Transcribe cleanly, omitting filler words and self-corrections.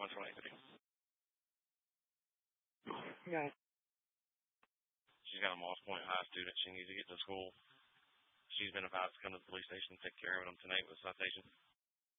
Central Anthony. Right. She's got a Moss Point High student. She needs to get to school. She's been advised to come to the police station and take care of it. Tonight with citation.